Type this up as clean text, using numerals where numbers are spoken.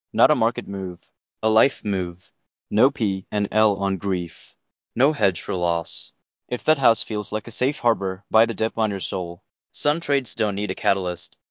Not a market move. A life move. No P and L on grief. No hedge for loss. If that house feels like a safe harbor, buy the dip on your soul. Some trades don't need a catalyst.